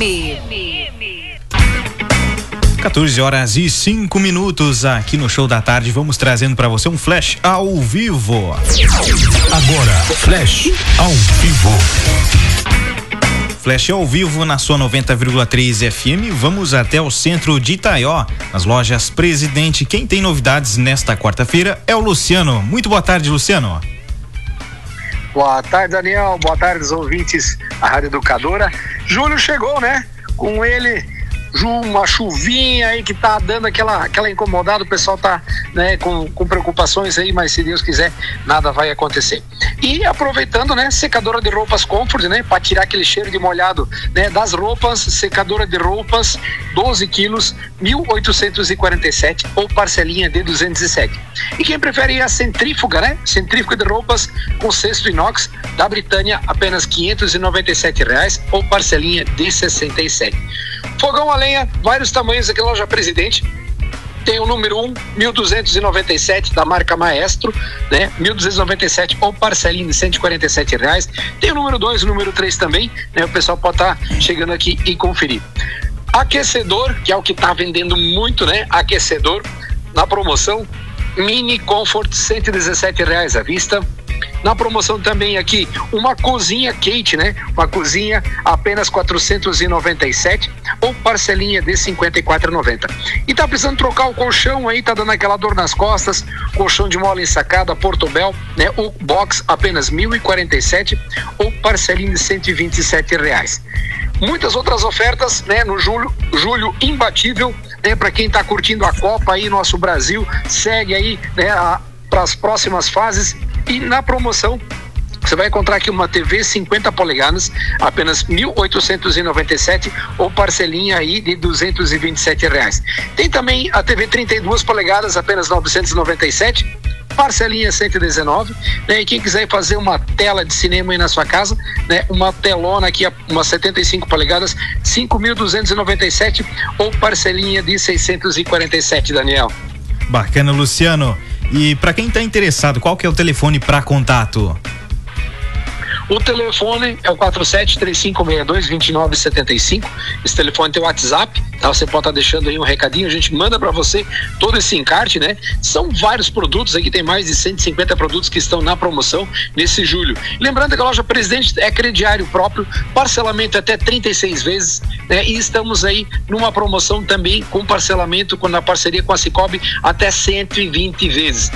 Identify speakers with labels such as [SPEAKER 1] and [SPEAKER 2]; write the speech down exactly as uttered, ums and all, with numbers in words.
[SPEAKER 1] quatorze horas e cinco minutos aqui no Show da Tarde. Vamos trazendo para você um flash ao vivo.
[SPEAKER 2] Agora, flash ao vivo.
[SPEAKER 1] Flash ao vivo na sua noventa vírgula três F M. Vamos até o centro de Itaió, nas lojas Presidente. Quem tem novidades nesta quarta-feira é o Luciano. Muito boa tarde, Luciano.
[SPEAKER 3] Boa tarde, Daniel. Boa tarde, os ouvintes da Rádio Educadora. Júlio chegou, né? Com ele, uma chuvinha aí que tá dando aquela, aquela incomodada. O pessoal tá, né, com, com preocupações aí, mas se Deus quiser, nada vai acontecer. E aproveitando, né, secadora de roupas Comfort, né, para tirar aquele cheiro de molhado, né, das roupas. Secadora de roupas, doze quilos, mil oitocentos e quarenta e sete, ou parcelinha de duzentos e sete. E quem prefere a centrífuga, né, centrífuga de roupas com cesto inox da Britânia, apenas quinhentos e noventa e sete reais, ou parcelinha de sessenta e sete. Fogão a lenha, vários tamanhos aqui na loja Presidente. Tem o número um, mil duzentos e noventa e sete, da marca Maestro, né? mil duzentos e noventa e sete, ou parcelinha de cento e quarenta e sete reais. Tem o número dois, o número três também, né? O pessoal pode estar tá chegando aqui e conferir. Aquecedor, que é o que está vendendo muito, né? Aquecedor, na promoção, Mini Comfort, cento e dezessete reais à vista. Na promoção também aqui, uma cozinha Kate, né? Uma cozinha apenas quatrocentos e noventa e sete, ou parcelinha de cinquenta e quatro reais e noventa centavos. E tá precisando trocar o colchão aí, tá dando aquela dor nas costas, colchão de mola ensacada, Portobel, né? O box apenas mil e quarenta e sete, ou parcelinha de cento e vinte e sete reais. Muitas outras ofertas, né? No julho, julho imbatível, né? Para quem tá curtindo a Copa aí, nosso Brasil segue aí, né? Para as próximas fases. E na promoção você vai encontrar aqui uma T V cinquenta polegadas, apenas mil oitocentos e noventa e sete, ou parcelinha aí de duzentos e vinte e sete reais. Tem também a T V trinta e duas polegadas, apenas novecentos e noventa e sete, parcelinha cento e dezenove, né? E quem quiser fazer uma tela de cinema aí na sua casa, né? Uma telona aqui, uma setenta e cinco polegadas, cinco mil duzentos e noventa e sete, ou parcelinha de seiscentos e quarenta e sete, Daniel.
[SPEAKER 1] Bacana, Luciano. E para quem está interessado, qual que é o telefone para contato?
[SPEAKER 3] O telefone é o quatro sete três cinco seis dois dois nove sete cinco. Esse telefone tem o WhatsApp, tá? Você pode estar tá deixando aí um recadinho, a gente manda para você todo esse encarte, né? São vários produtos, aqui tem mais de cento e cinquenta produtos que estão na promoção nesse julho. Lembrando que a loja Presidente é crediário próprio, parcelamento até trinta e seis vezes, né? E estamos aí numa promoção também com parcelamento, com na parceria com a Cicobi, até cento e vinte vezes.